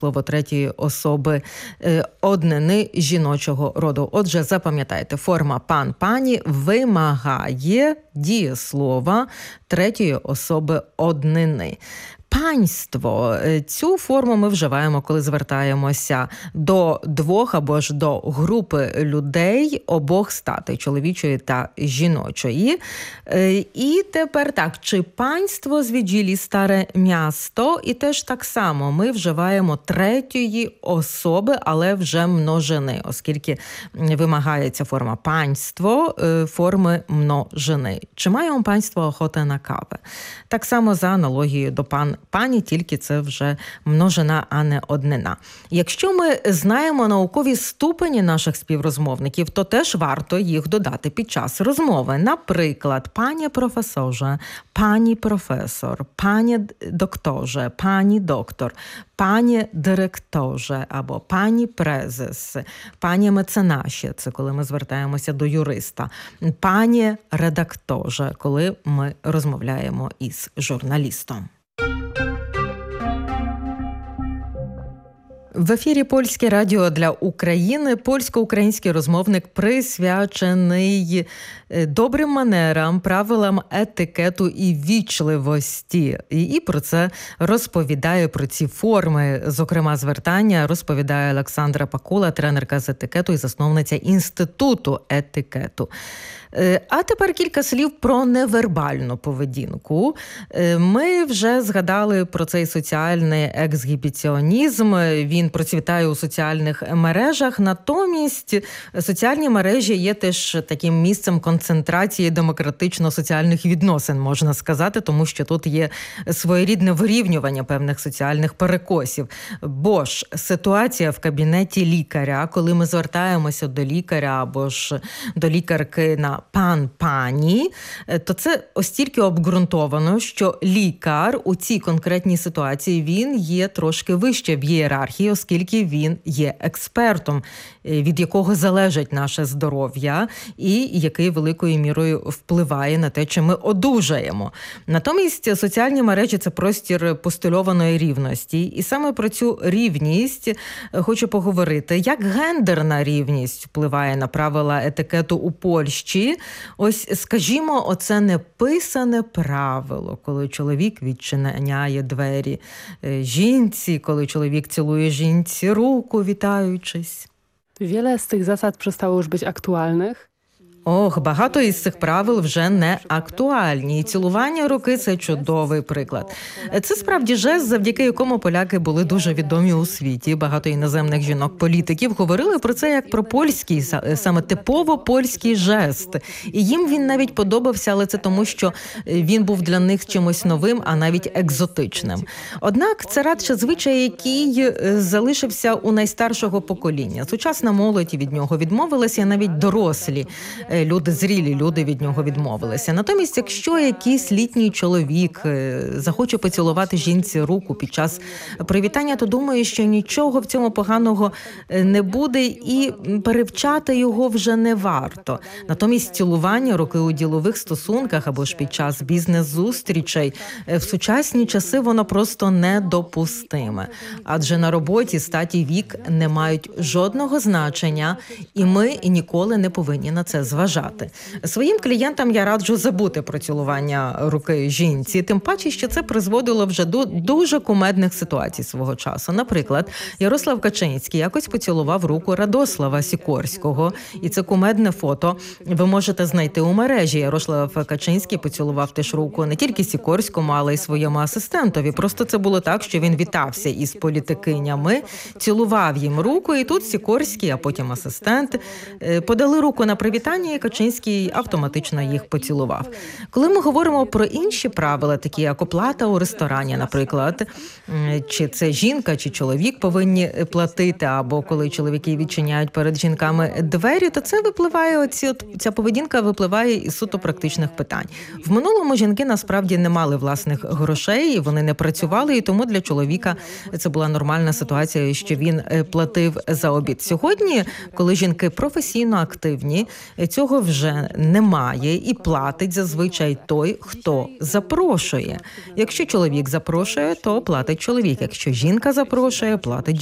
слово третьої особи однини жіночого роду. Отже, запам'ятайте, форма пан, пані вимагає дієслова третьої особи однини. Панство. Цю форму ми вживаємо, коли звертаємося до двох або ж до групи людей обох статей, чоловічої та жіночої. І тепер так, чи панство звіджилі старе місто, і теж так само ми вживаємо третьої особи, але вже множини, оскільки вимагається форма панство, форми множини. Чи маємо панство охоти на кави? Так само за аналогією до пані, тільки це вже множина, а не однина. Якщо ми знаємо наукові ступені наших співрозмовників, то теж варто їх додати під час розмови. Наприклад, пані професорze, пані професор, пані докторze, пані доктор, пані директорze або пані презес, пані меценаші, це коли ми звертаємося до юриста, пані редакторze, коли ми розмовляємо із журналістом. В ефірі Польське радіо для України. Польсько-український розмовник присвячений добрим манерам, правилам етикету і вічливості. І про це розповідає, про ці форми, зокрема звертання, розповідає Олександра Пакула, тренерка з етикету і засновниця Інституту етикету. А тепер кілька слів про невербальну поведінку. Ми вже згадали про цей соціальний ексгібіціонізм. Він процвітає у соціальних мережах. Натомість соціальні мережі є теж таким місцем концентрації демократично-соціальних відносин, можна сказати, тому що тут є своєрідне вирівнювання певних соціальних перекосів. Бо ж ситуація в кабінеті лікаря, коли ми звертаємося до лікаря або ж до лікарки на пан, пані, то це ось тільки обґрунтовано, що лікар у цій конкретній ситуації, він є трошки вище в ієрархії, оскільки він є експертом, від якого залежить наше здоров'я і який великою мірою впливає на те, чи ми одужаємо. Натомість соціальні мережі – це простір постульованої рівності. І саме про цю рівність хочу поговорити. Як гендерна рівність впливає на правила етикету у Польщі? Ось, скажімо, оце неписане правило, коли чоловік відчиняє двері жінці, коли чоловік цілує жінці руку, вітаючись. Wiele z tych zasad przestało już być aktualnych. Ох, багато із цих правил вже не актуальні. І цілування руки – це чудовий приклад. Це справді жест, завдяки якому поляки були дуже відомі у світі. Багато іноземних жінок-політиків говорили про це як про польський, саме типово польський жест. І їм він навіть подобався, але це тому, що він був для них чимось новим, а навіть екзотичним. Однак це радше звичай, який залишився у найстаршого покоління. Сучасна молодь від нього відмовилася, навіть дорослі. Люди, зрілі люди від нього відмовилися. Натомість, якщо якийсь літній чоловік захоче поцілувати жінці руку під час привітання, то думаю, що нічого в цьому поганого не буде і перевчати його вже не варто. Натомість цілування руки у ділових стосунках або ж під час бізнес-зустрічей в сучасні часи воно просто недопустиме. Адже на роботі стать і вік не мають жодного значення, і ми ніколи не повинні на це зважати. Своїм клієнтам я раджу забути про цілування руки жінці, тим паче, що це призводило вже до дуже кумедних ситуацій свого часу. Наприклад, Ярослав Качинський якось поцілував руку Радослава Сікорського, і це кумедне фото ви можете знайти у мережі. Ярослав Качинський поцілував теж руку не тільки Сікорському, але й своєму асистентові. Просто це було так, що він вітався із політикинями, цілував їм руку, і тут Сікорський, а потім асистент подали руку на привітання, і Качинський автоматично їх поцілував. Коли ми говоримо про інші правила, такі як оплата у ресторані, наприклад, чи це жінка, чи чоловік повинні платити, або коли чоловіки відчиняють перед жінками двері, то це випливає, ця поведінка випливає із суто практичних питань. В минулому жінки насправді не мали власних грошей, вони не працювали, і тому для чоловіка це була нормальна ситуація, що він платив за обід. Сьогодні, коли жінки професійно активні, цю цього вже немає, і платить зазвичай той, хто запрошує. Якщо чоловік запрошує, то платить чоловік. Якщо жінка запрошує, платить